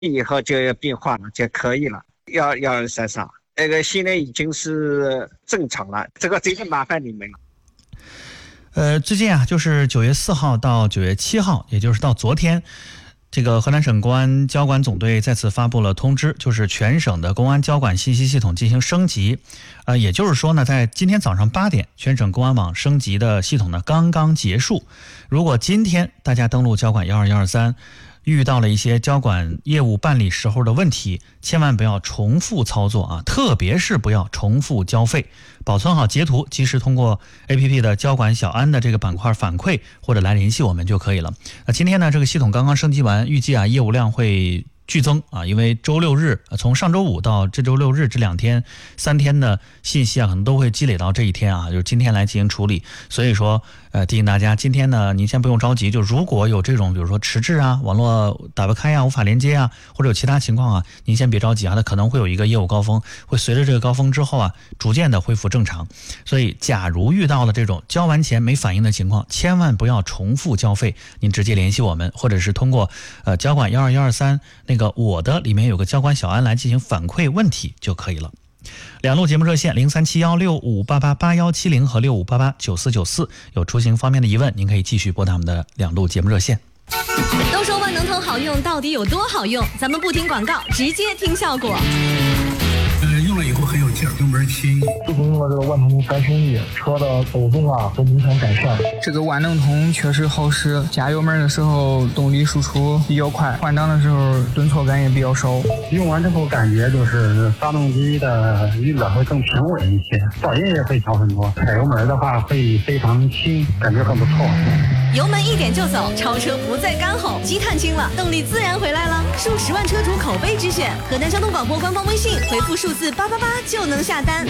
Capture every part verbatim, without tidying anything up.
以后就要变化了就可以了。幺幺二三三那个现在已经是正常了，这个真是麻烦你们了。 呃，最近啊，就是九月四号到九月七号，也就是到昨天，这个河南省公安交管总队再次发布了通知，就是全省的公安交管信息系统进行升级。呃，也就是说呢，在今天早上八点，全省公安网升级的系统呢刚刚结束。如果今天大家登录交管幺二幺二三，遇到了一些交管业务办理时候的问题，千万不要重复操作啊，特别是不要重复交费，保存好截图，及时通过 A P P 的交管小安的这个板块反馈或者来联系我们就可以了。那今天呢，这个系统刚刚升级完，预计啊业务量会剧增啊，因为周六日从上周五到这周六日这两天三天的信息啊，可能都会积累到这一天啊，就是今天来进行处理。所以说呃，提醒大家，今天呢，您先不用着急，就如果有这种比如说迟滞啊、网络打不开啊、无法连接啊，或者有其他情况啊，您先别着急啊，它可能会有一个业务高峰，会随着这个高峰之后啊，逐渐的恢复正常。所以，假如遇到了这种交完钱没反应的情况，千万不要重复交费，您直接联系我们，或者是通过呃交管幺二幺二三那个我的里面有个交管小安来进行反馈问题就可以了。两路节目热线零三七幺六五八八八幺七零和六五八八九四九四，有出行方面的疑问，您可以继续拨打我们的两路节目热线。 都说万能通好用，到底有多好用？咱们不听广告，直接听效果。 呃，用了以后很有劲儿，油门轻。 自从用了这个万能通三兄弟，车的抖动啊都明显改善。 这个万能通确实好使，加油门的时候动力输出比较快，换挡的时候顿挫感也比较少。 用完之后感觉就是发动机的运转会更平稳一些，噪音也会小很多。踩油门的话会非常轻，感觉很不错。 油门一点就走，超车不再干吼，积碳轻了，动力自然回来了。数十万车主口碑之选，河南交通广播官方微信回复数字八八八就能下单。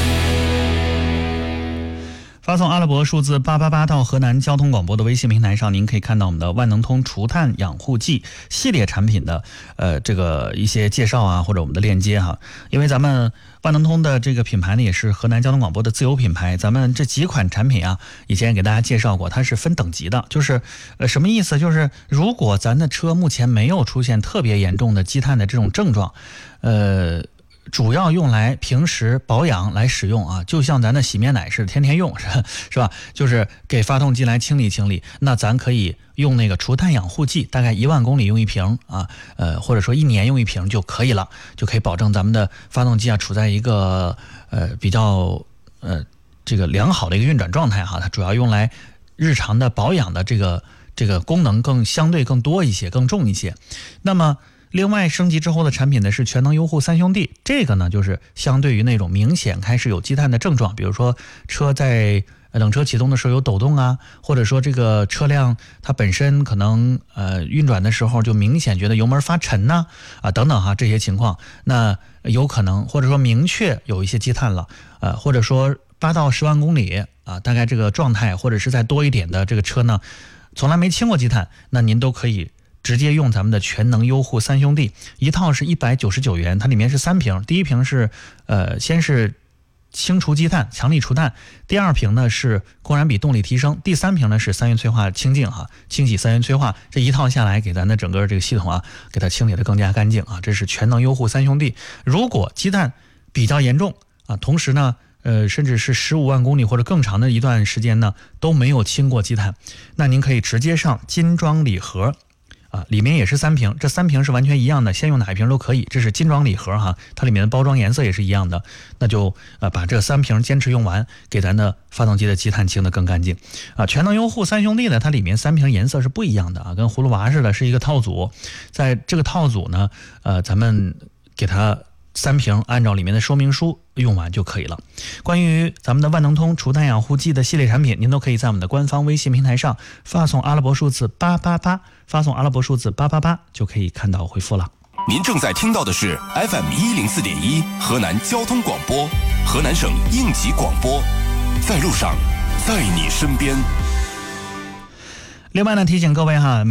发送阿拉伯数字八八八到河南交通广播的微信平台上，您可以看到我们的万能通除碳养护剂系列产品的呃这个一些介绍啊，或者我们的链接哈。因为咱们万能通的这个品牌呢，也是河南交通广播的自有品牌。咱们这几款产品啊，以前给大家介绍过，它是分等级的，就是呃什么意思？就是如果咱的车目前没有出现特别严重的积碳的这种症状，呃。主要用来平时保养来使用啊，就像咱的洗面奶似的，天天用是是吧？就是给发动机来清理清理。那咱可以用那个除碳养护剂，大概一万公里用一瓶啊，呃，或者说一年用一瓶就可以了，就可以保证咱们的发动机啊处在一个呃比较呃这个良好的一个运转状态哈。它主要用来日常的保养的这个这个功能更相对更多一些，更重一些。那么。另外升级之后的产品呢是全能优护三兄弟，这个呢就是相对于那种明显开始有积碳的症状，比如说车在冷车启动的时候有抖动啊，或者说这个车辆它本身可能呃运转的时候就明显觉得油门发沉呐 啊, 啊等等哈这些情况，那有可能或者说明确有一些积碳了，呃或者说八到十万公里啊大概这个状态，或者是再多一点的这个车呢从来没清过积碳，那您都可以直接用咱们的全能优护三兄弟，一套是一百九十九元，它里面是三瓶，第一瓶是呃先是清除积碳强力除碳，第二瓶呢是公燃比动力提升，第三瓶呢是三元催化清净哈，清洗三元催化，这一套下来给咱的整个这个系统啊给它清理的更加干净啊，这是全能优护三兄弟。如果积碳比较严重啊，同时呢呃，甚至是十五万公里或者更长的一段时间呢都没有清过积碳，那您可以直接上金装礼盒啊，里面也是三瓶，这三瓶是完全一样的，先用哪一瓶都可以，这是金装礼盒哈，它里面的包装颜色也是一样的，那就呃把这三瓶坚持用完，给咱的发动机的积碳清得更干净啊。全能优护三兄弟呢，它里面三瓶颜色是不一样的啊，跟葫芦娃似的，是一个套组，在这个套组呢，呃，咱们给它三瓶按照里面的说明书用完就可以了。关于咱们的万能通除碳养护剂的系列产品，您都可以在我们的官方微信平台上发送阿拉伯数字八八八，发送阿拉伯数字八八八就可以看到回复了。 您正在听到的是 F M 一零四点一河南交通广播，河南省应急广播，在路上，在你身边。 另外呢，提醒各位哈，买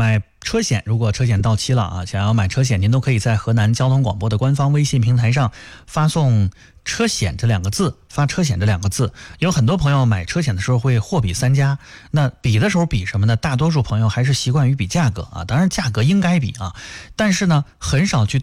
车险，如果车险到期了啊，想要买车险，您都可以在河南交通广播的官方微信平台上发送车险这两个字，发车险这两个字。有很多朋友买车险的时候会货比三家，那比的时候比什么呢？大多数朋友还是习惯于比价格啊，当然价格应该比啊，但是呢很少去